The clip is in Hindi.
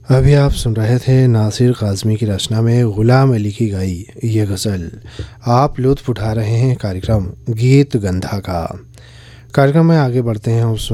अभी आप सुन रहे थे नासिर काज़मी की रचना में ग़ुलाम अली की गाई ये गज़ल। आप लुत्फ़ उठा रहे हैं कार्यक्रम गीत गंधा का। कार्यक्रम में आगे बढ़ते हैं उस